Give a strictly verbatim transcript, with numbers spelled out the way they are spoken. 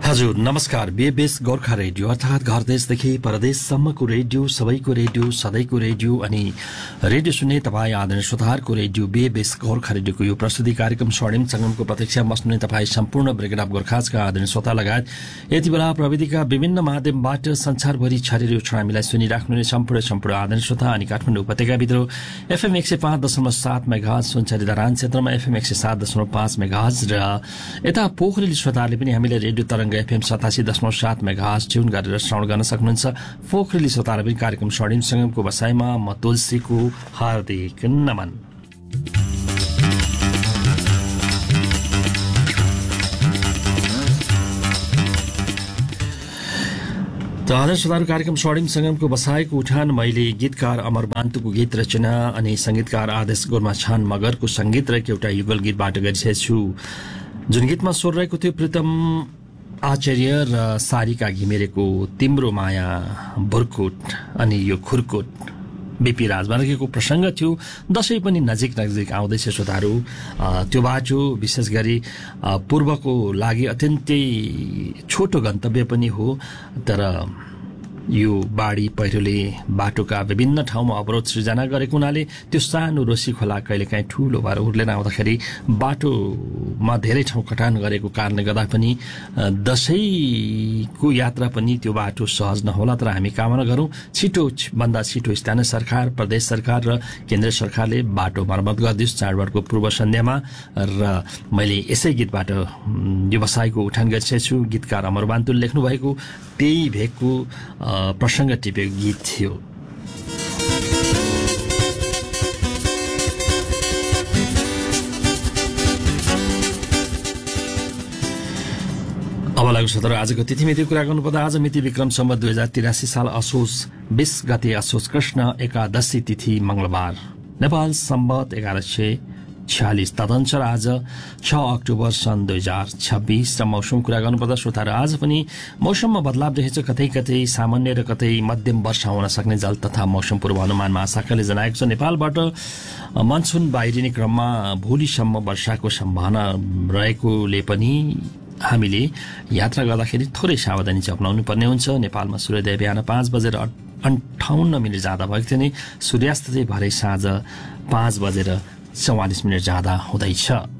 हजुर नमस्कार। बीएबीएस गोर्खा रेडियो अर्थात घर देशदेखि परदेशसम्मको रेडियो, सबैको रेडियो, सधैँको रेडियो अनि रेडियो सुन्ने तपाईँ आदरणीय श्रोताहरूको रेडियो बीएबीएस गोर्खा रेडियोको यो प्रस्तुति कार्यक्रम स्वर्णिम संगमको प्रतीक्षामा बस्नुहुने तपाईँ सम्पूर्ण ब्रिगेड अफ गोर्खाजका आदरणीय श्रोता लगायत यति बेला प्रविधिका विभिन्न माध्यमबाट संसारभरि छरेर यो क्षण हामीलाई सुनिराख्नुहुने सम्पूर्ण सम्पूर्ण आदरणीय श्रोता अनि काठमाडौँ उपत्यकाभित्र एफएम एक सय पाँच दशमलव सात मेगाहर्ज सुनचरी धरान क्षेत्रमा एफएम एक सय सात दशमलव पाँच मेगाहर्ज र यता पोखरेली श्रोताहरूले पनि हामीले रेडियो तरंग एफएम सतासी दशमलव सात मेगाहर्ज ट्युन गरेर श्रवण गर्न सक्नुहुन्छ। पोखरेली श्रोतालाई पनि कार्यक्रम स्वर्णिम संगमको बसाइमा म तुलसीको हार्दिक नमन। त आदर श्रोताहरू, कार्यक्रम स्वर्णिम संगमको बसाइको उठान मैले गीतकार अमर बान्तुको गीत रचना अनि संगीतकार आदेश गोर्मा छान मगरको संगीत रहेको एउटा युगल गीतबाट गरिसकेको छु, जुन गीतमा स्वर रहेको थियो प्रीतम आचार्य र सारिका घिमिरेको तिम्रो माया भुर्कुट अनि यो खुर्कुट बीपी राजमार्गको प्रसंग थियो। दशैं पनि नजिक नजिक आउँदैछ श्रोताहरू। त्यो बाटो विशेष गरी पूर्वको लागि अत्यन्तै छोटो गन्तव्य पनि हो, तर यो बाढी पहिरोले बाटोका विभिन्न ठाउँमा अवरोध सृजना गरेको हुनाले त्यो सानो रोसी खोला कहिलेकाहीँ ठूलो भएर उर्लेर आउँदाखेरि बाटोमा धेरै ठाउँ कटान गरेको कारणले गर्दा पनि दशैंको यात्रा पनि त्यो बाटो सहज नहोला। तर हामी कामना गरौं छिटो भन्दा छिटो स्थानीय सरकार, प्रदेश सरकार र केन्द्र सरकारले बाटो मर्मत गरिदियोस् चाडबाडको पूर्व सन्ध्यामा। र मैले यसै गीतबाट व्यवसायको उठान गरिसकेको छु। गीतकार अमर बान्तुले लेख्नु भएको त्यही भेगको प्रसंग टिपेको गीत थियो। अब लागु सत्र आजको तिथि मिति कुरा गर्नुपर्दा आज मिति विक्रम सम्वत दुई हजार तिरासी साल असोज बीस गते असोज कृष्ण एकादशी तिथि मंगलबार, नेपाल सम्वत एघार सय छ्यालिस तदनुसार आज छ अक्टोबर सन् दुई हजार छब्बीस। र मौसम कुरा गर्नुपर्दा श्रोताहरू आज पनि मौसममा बदलाव देखेछ। कतै कतै सामान्य र कतै मध्यम वर्षा हुन सक्ने जल तथा मौसम पूर्वानुमान महाशाखाले जनाएको छ। नेपालबाट मनसुन बाहिरिने क्रममा भोलिसम्म वर्षाको सम्भावना रहेकोले पनि हामीले यात्रा गर्दाखेरि थोरै सावधानी चाहिँ अपनाउनु पर्ने हुन्छ। नेपालमा सूर्योदय बिहान पाँच बजेर अन्ठाउन्न मिनट जाँदा भएको थियो भने सूर्यास्त चाहिँ भरे साँझ पाँच बजेर चौवालिस मिनट जाँदा हुँदैछ।